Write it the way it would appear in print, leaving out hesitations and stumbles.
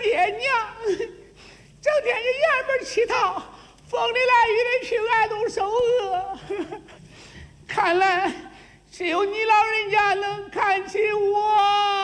爹娘，整天是衙门乞讨，风里来雨里去，挨冻受饿。看来只有你老人家能看起我。